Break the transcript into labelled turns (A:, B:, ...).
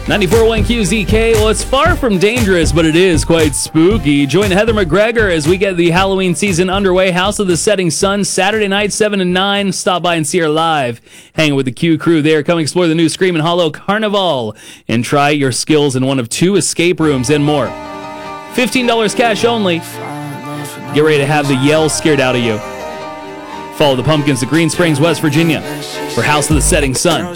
A: 94.1 QZK. Well, it's far from dangerous, but it is quite spooky. Join Heather McGregor as we get the Halloween season underway. House of the Setting Sun, Saturday night, 7 to 9. Stop by and see her live. Hanging with the Q crew there. Come explore the new Screamin' Hollow Carnival and try your skills in one of 2 escape rooms and more. $15 cash only. Get ready to have the yell scared out of you. Follow the Pumpkins to Green Springs, West Virginia for House of the Setting Sun.